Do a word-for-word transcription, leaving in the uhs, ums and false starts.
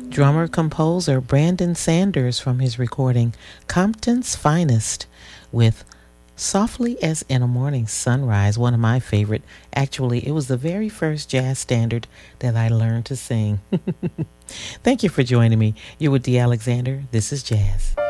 drummer composer Brandon Sanders from his recording Compton's Finest with Softly as in a Morning Sunrise, one of my favorite. Actually, it was the very first jazz standard that I learned to sing. Thank you for joining me. You're with Dee Alexander. This is Jazz.